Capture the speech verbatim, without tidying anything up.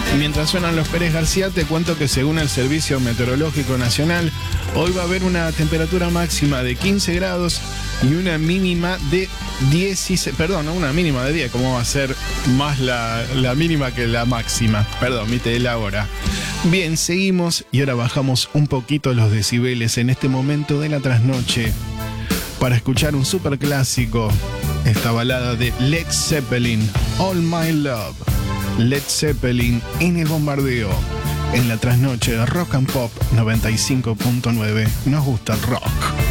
Mientras suenan los Pérez García, te cuento que según el Servicio Meteorológico Nacional, hoy va a haber una temperatura máxima de quince grados y una mínima de dieciséis, perdón, no, una mínima de diez, ¿cómo va a ser más la, la mínima que la máxima? Perdón, viste la hora. Bien, seguimos y ahora bajamos un poquito los decibeles en este momento de la trasnoche para escuchar un super clásico, esta balada de Led Zeppelin, All My Love. Led Zeppelin en el bombardeo, en la trasnoche de Rock and Pop noventa y cinco punto nueve. Nos gusta el rock.